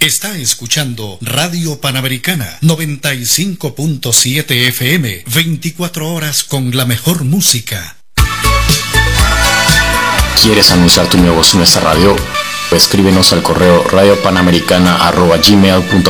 Está escuchando Radio Panamericana 95.7 FM, 24 horas con la mejor música. ¿Quieres anunciar tu negocio en esta radio? Escríbenos al correo radiopanamericana@gmail.com.